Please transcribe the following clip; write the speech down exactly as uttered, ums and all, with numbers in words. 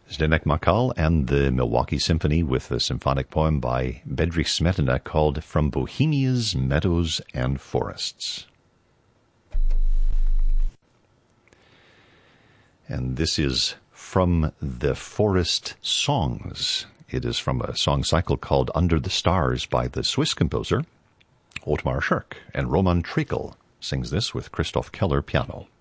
Zdenek Makal and the Milwaukee Symphony with a symphonic poem by Bedřich Smetana called From Bohemia's Meadows and Forests. And this is From the Forest Songs. It is from a song cycle called Under the Stars by the Swiss composer Ottmar Schirk, and Roman Trekel sings this with Christoph Keller piano.